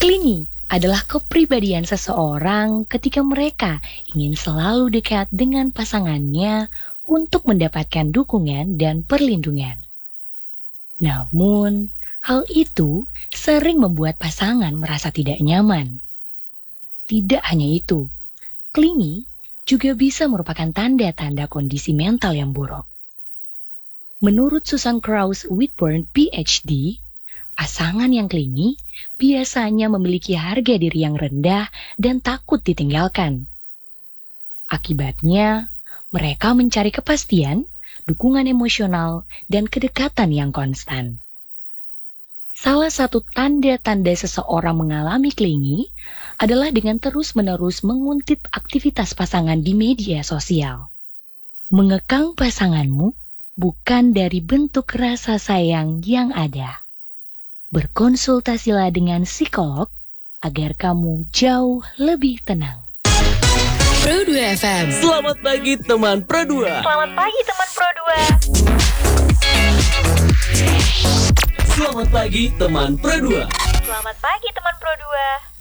Clingy adalah kepribadian seseorang ketika mereka ingin selalu dekat dengan pasangannya untuk mendapatkan dukungan dan perlindungan. Namun, hal itu sering membuat pasangan merasa tidak nyaman. Tidak hanya itu, clingy juga bisa merupakan tanda-tanda kondisi mental yang buruk. Menurut Susan Krauss Whitburn, PhD, pasangan yang clingy biasanya memiliki harga diri yang rendah dan takut ditinggalkan. Akibatnya, mereka mencari kepastian, dukungan emosional, dan kedekatan yang konstan. Salah satu tanda-tanda seseorang mengalami clingy adalah dengan terus-menerus menguntit aktivitas pasangan di media sosial. Mengekang pasanganmu bukan dari bentuk rasa sayang yang ada. Berkonsultasilah dengan psikolog agar kamu jauh lebih tenang. Pro 2 FM. Selamat pagi teman Pro 2. Selamat pagi teman Pro 2. Selamat pagi teman Pro 2. Selamat pagi teman Pro 2.